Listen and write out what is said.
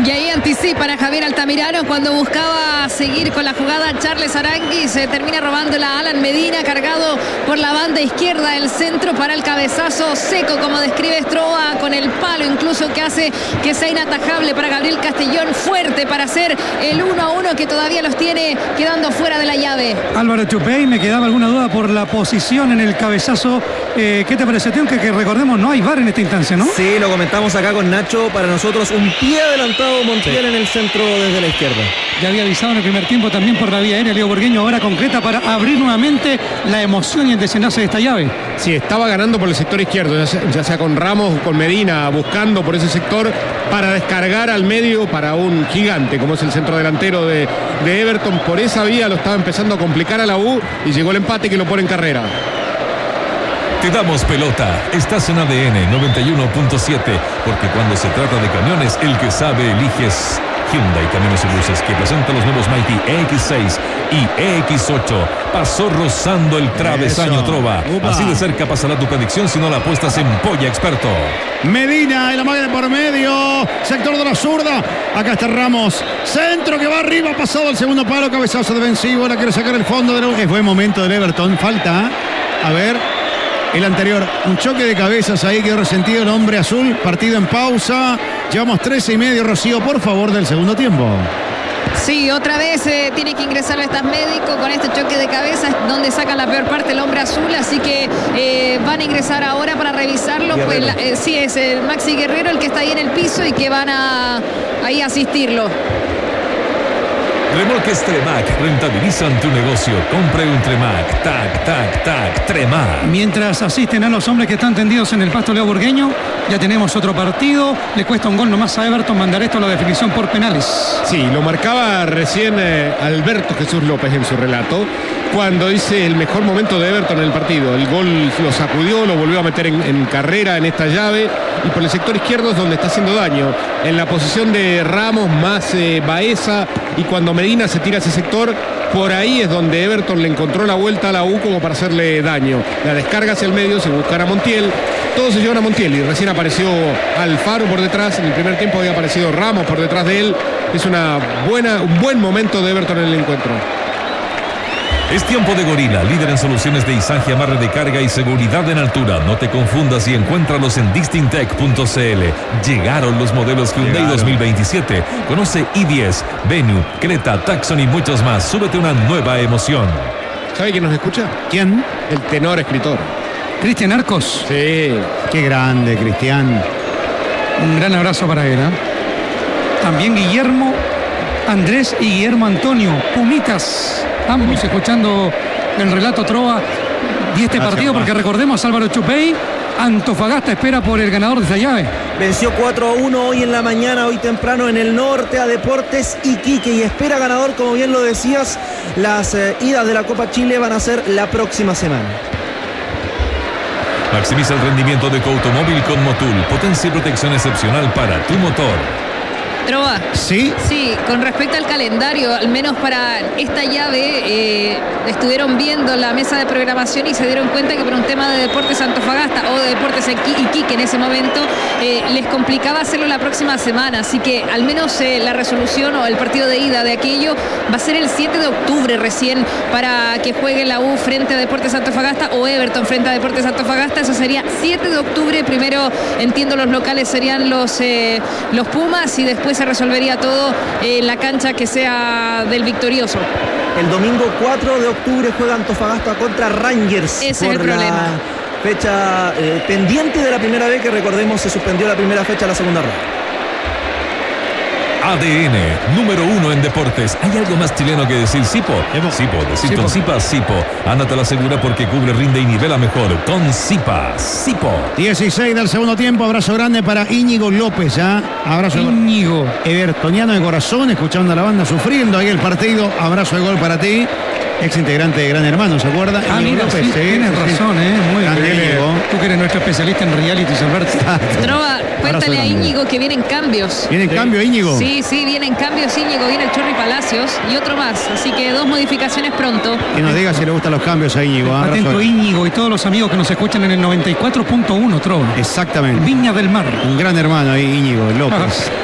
Y ahí anticipan a Javier Altamirano cuando buscaba seguir con la jugada. Charles Aránguiz se termina robando la Alan Medina, cargado por la banda izquierda del centro para el cabezazo seco, como describe Stroa, con el palo incluso, que hace que sea inatajable para Gabriel Castellón. Fuerte para hacer el 1-1 que todavía los tiene quedando fuera de la llave. Álvaro Chupey, me quedaba alguna duda por la posición en el cabezazo. ¿Qué te parece, Teo? Que recordemos, no hay VAR en esta instancia, ¿no? Sí, lo comentamos acá con Nacho. Para nosotros un pie adelantado Montiel en el centro desde la izquierda. Ya había avisado en el primer tiempo también por la vía aérea Leo Burgueño, ahora concreta para abrir nuevamente la emoción y el desenlace de esta llave. Sí, estaba ganando por el sector izquierdo, ya sea con Ramos o con Medina, buscando por ese sector para descargar al medio para un gigante como es el centro delantero de Everton. Por esa vía lo estaba empezando a complicar a la U y llegó el empate que lo pone en carrera. Te damos pelota. Estás en ADN 91.7, porque cuando se trata de camiones, el que sabe eliges Hyundai Camiones y Buses, que presenta los nuevos Mighty EX6 y EX8. Pasó rozando el travesaño. Eso. Trova. Upa. Así de cerca pasará tu predicción si no la apuestas en Polla Experto. Medina, el amague de por medio, sector de la zurda. Acá está Ramos, centro que va arriba, pasado el segundo palo, cabezazo defensivo, la quiere sacar el fondo. Es buen momento del Everton, falta, a ver, el anterior, un choque de cabezas ahí, quedó resentido el hombre azul. Partido en pausa, llevamos 13:30, Rocío, por favor, del segundo tiempo. Sí, otra vez tiene que ingresar a estas médicos con este choque de cabeza, donde sacan la peor parte el hombre azul, así que van a ingresar ahora para revisarlo. Pues, sí, es el Maxi Guerrero el que está ahí en el piso y que van a ahí asistirlo. Remolques Tremac rentabilizan tu negocio. Compre un Tremac. Tac, tac, tac. Tremac. Mientras asisten a los hombres que están tendidos en el pasto Leo Burgueño, ya tenemos otro partido. Le cuesta un gol nomás a Everton mandar esto a la definición por penales. Sí, lo marcaba recién Alberto Jesús López en su relato, cuando dice el mejor momento de Everton en el partido. El gol lo sacudió, lo volvió a meter en carrera en esta llave, y por el sector izquierdo es donde está haciendo daño. En la posición de Ramos más Baeza, y cuando Medina se tira a ese sector, por ahí es donde Everton le encontró la vuelta a la U como para hacerle daño. La descarga hacia el medio, se busca a Montiel. Todos se llevan a Montiel y recién apareció Alfaro por detrás. En el primer tiempo había aparecido Ramos por detrás de él. Es un buen momento de Everton en el encuentro. Es tiempo de Gorila, líder en soluciones de izaje, amarre de carga y seguridad en altura. No te confundas y encuéntralos en distintech.cl. Llegaron los modelos Hyundai 2027. Conoce i10, Venue, Creta, Tucson y muchos más. Súbete una nueva emoción. ¿Sabe quién nos escucha? ¿Quién? El tenor escritor. Cristian Arcos. Sí. Qué grande, Cristian. Un gran abrazo para él, ¿eh? También Guillermo Andrés y Guillermo Antonio, Pumitas, ambos escuchando el relato Trova y este partido, porque recordemos, Álvaro Chupey, Antofagasta espera por el ganador de esta llave. Venció 4-1 hoy en la mañana, hoy temprano en el norte, a Deportes Iquique, y espera ganador, como bien lo decías. Las idas de la Copa Chile van a ser la próxima semana. Maximiza el rendimiento de tu automóvil con Motul. Potencia y protección excepcional para tu motor. Trova. ¿Sí? Sí, con respecto al calendario, al menos para esta llave, estuvieron viendo la mesa de programación y se dieron cuenta que por un tema de Deportes Antofagasta o de Deportes Iquique en ese momento, les complicaba hacerlo la próxima semana. Así que al menos la resolución o el partido de ida de aquello va a ser el 7 de octubre recién, para que juegue la U frente a Deportes Antofagasta o Everton frente a Deportes Antofagasta. Eso sería 7 de octubre. Primero, entiendo, los locales serían los Pumas, y después se resolvería todo en la cancha que sea del victorioso. El domingo 4 de octubre juega Antofagasta contra Rangers. Ese es el problema. Fecha pendiente de la primera vez, que recordemos se suspendió la primera fecha de la segunda ronda. ADN, número 1 en deportes. ¿Hay algo más chileno que decir Sipo? Sipo, decir con Sipa, Sipo. Ándate a la segura porque cubre, rinde y nivela mejor. Con Sipa, Sipo. 16 del segundo tiempo, abrazo grande para Íñigo López, ¿ya? Abrazo. Íñigo. Evertoniano de corazón, escuchando a la banda, sufriendo ahí el partido. Abrazo de gol para ti. Ex integrante de Gran Hermano, ¿se acuerda? Mira, López, sí, tienes razón, muy bien. Tú que eres nuestro especialista en realities, Alberto. Trova, cuéntale a Íñigo que vienen cambios. ¿Viene en cambio, Íñigo? Sí, vienen cambios, Íñigo. Viene el Chorri Palacios y otro más. Así que 2 modificaciones pronto. Que nos diga si le gustan los cambios a Íñigo. Atento, Íñigo, y todos los amigos que nos escuchan en el 94.1, Trova. Exactamente. Viña del Mar. Un Gran Hermano ahí, Íñigo López.